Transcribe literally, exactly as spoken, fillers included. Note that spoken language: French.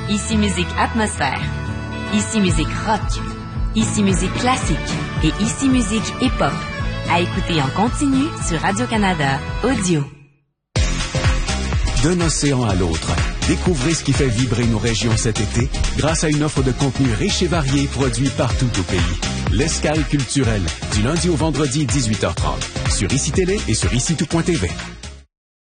Ici Musique Atmosphère. Ici Musique Rock. Ici Musique Classique. Et Ici Musique Hip-Hop. À écouter en continu sur Radio-Canada Audio. D'un océan à l'autre, découvrez ce qui fait vibrer nos régions cet été grâce à une offre de contenu riche et varié produit partout au pays. L'Escale culturelle, du lundi au vendredi dix-huit heures trente, sur Ici Télé et sur ici tout point t v.